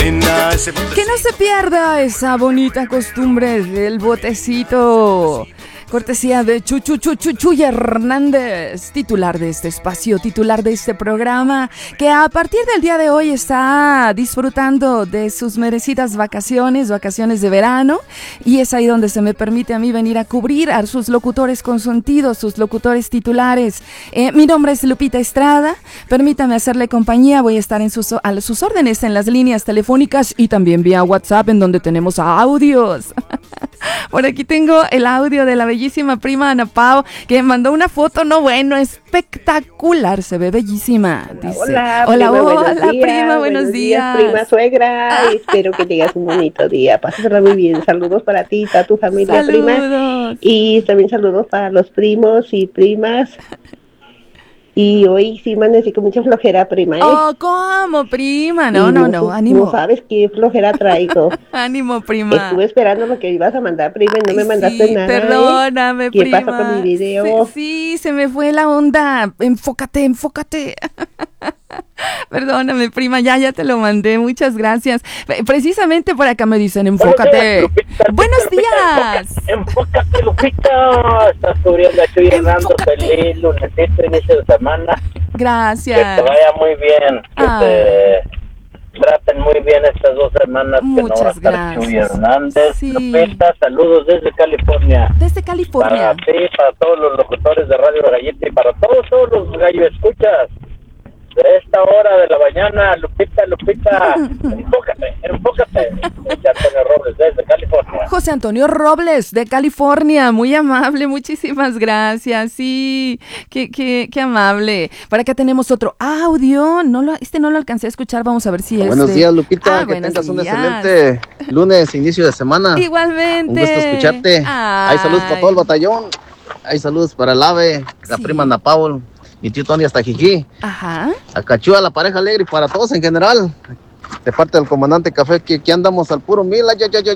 Que no se pierda esa bonita costumbre del botecito. Cortesía de Chuy Hernández, titular de este espacio, titular de este programa, que a partir del día de hoy está disfrutando de sus merecidas vacaciones de verano, y es ahí donde se me permite a mí venir a cubrir a sus locutores consentidos, sus locutores titulares. Mi nombre es Lupita Estrada, permítame hacerle compañía, voy a estar a sus órdenes en las líneas telefónicas y también vía WhatsApp, en donde tenemos audios. Por aquí tengo el audio de la bellísima prima Ana Pao, que mandó una foto, espectacular, se ve bellísima. Dice, hola, prima, buenos días. Prima suegra, espero que tengas un bonito día, pásala muy bien. Saludos para ti y toda tu familia, saludos. Prima. Y también saludos para los primos y primas. Y hoy sí amanecí con mucha flojera, prima. Oh, ¿cómo, prima? No, ánimo. No sabes qué flojera traigo. Ánimo, prima. Estuve esperando lo que ibas a mandar, prima, y no me mandaste nada. Perdóname, ¿Qué prima. ¿Qué pasa con mi video? Sí, se me fue la onda. Enfócate. Perdóname, prima, ya te lo mandé, muchas gracias. Precisamente por acá me dicen, enfócate. Lupita, Buenos días. Enfócate, Lupita. Estás cubriendo a Chuy Hernández, feliz lunesito, inicio de semana. Gracias. Que te vaya muy bien, que te traten muy bien estas 2 semanas. Muchas que no va a estar gracias. Chuy Hernández. Sí. Lupita, saludos desde California. Desde California. Para ti, para todos los locutores de Radio Galleta y para todos los gallo escuchas de esta hora de la mañana. Lupita, enfócate. José Antonio Robles desde California. José Antonio Robles de California, muy amable, muchísimas gracias. Sí, qué amable. Para acá tenemos otro audio. No lo alcancé a escuchar, vamos a ver si es. Buenos días, Lupita, que buenos tengas un días. excelente lunes, inicio de semana. Igualmente. Un gusto escucharte. Hay saludos para todo el batallón. Hay saludos para el AVE, la prima Ana Paul, mi tío Tony hasta Jijí. Ajá. A Cachúa, la pareja alegre, y para todos en general. De parte del comandante Café, que andamos al puro mil.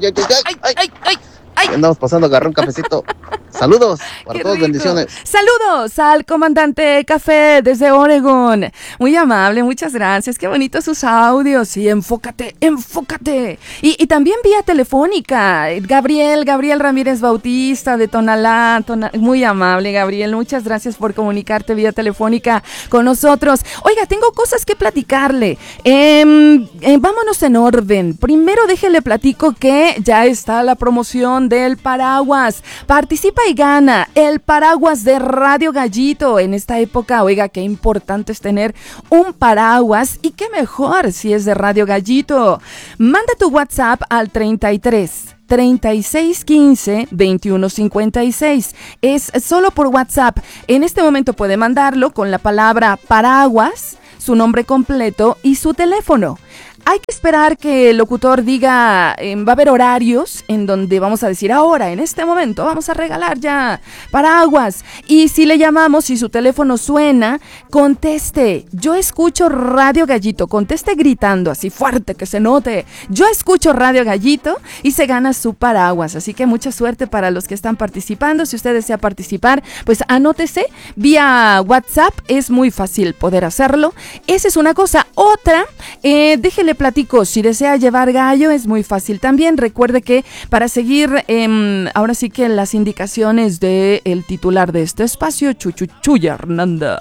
Ay. Andamos pasando a agarrar un cafecito. Saludos para todos, bendiciones. Saludos al comandante Café desde Oregón. Muy amable, muchas gracias. Qué bonitos sus audios. Y enfócate. Y también vía telefónica. Gabriel Ramírez Bautista de Tonalá. Muy amable, Gabriel. Muchas gracias por comunicarte vía telefónica con nosotros. Oiga, tengo cosas que platicarle. Vámonos en orden. Primero déjele platico que ya está la promoción del paraguas. Participa y gana el paraguas de Radio Gallito en esta época. Oiga, qué importante es tener un paraguas, y qué mejor si es de Radio Gallito. Manda tu WhatsApp al 33 36 15 21 56. Es solo por WhatsApp. En este momento puede mandarlo con la palabra paraguas, su nombre completo y su teléfono. Hay que esperar que el locutor diga, va a haber horarios en donde vamos a decir, ahora, en este momento, vamos a regalar ya paraguas. Y si le llamamos y su teléfono suena, conteste, yo escucho Radio Gallito, conteste gritando así fuerte que se note, yo escucho Radio Gallito, y se gana su paraguas. Así que mucha suerte para los que están participando. Si usted desea participar, pues anótese vía WhatsApp, es muy fácil poder hacerlo. Esa es una cosa. Otra, déjele platico, si desea llevar gallo es muy fácil también. Recuerde que para seguir ahora sí que las indicaciones del titular de este espacio, Chuy Hernández,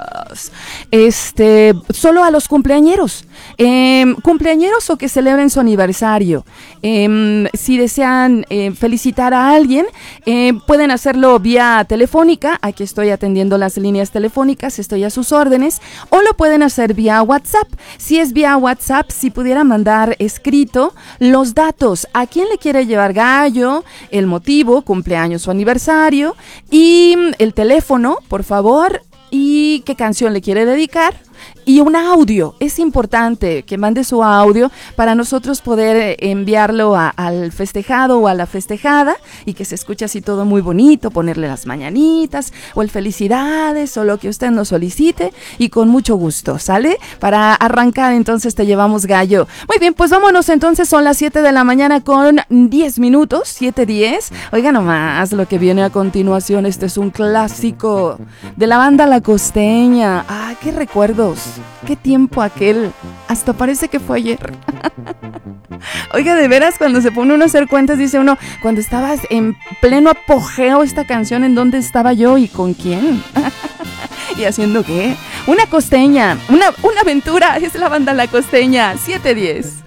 solo a los cumpleañeros o que celebren su aniversario. Si desean felicitar a alguien, pueden hacerlo vía telefónica. Aquí estoy atendiendo las líneas telefónicas, estoy a sus órdenes, o lo pueden hacer vía WhatsApp. Si es vía WhatsApp, si pudiera mandar escrito los datos, a quién le quiere llevar gallo, el motivo, cumpleaños o aniversario, y el teléfono, por favor, y qué canción le quiere dedicar. Y un audio, es importante que mande su audio para nosotros poder enviarlo al festejado o a la festejada, y que se escuche así todo muy bonito, ponerle las mañanitas o el felicidades o lo que usted nos solicite, y con mucho gusto, ¿sale? Para arrancar entonces te llevamos gallo. Muy bien, pues vámonos entonces, son las 7 de la mañana con 10 minutos, 7:10. Oiga nomás lo que viene a continuación, este es un clásico de la banda La Costeña. Ah, qué recuerdos. Qué tiempo aquel, hasta parece que fue ayer. Oiga, de veras, cuando se pone uno a hacer cuentas, dice uno, cuando estabas en pleno apogeo esta canción, ¿en dónde estaba yo y con quién? ¿Y haciendo qué? Una costeña, una aventura, es la banda La Costeña, 7:10.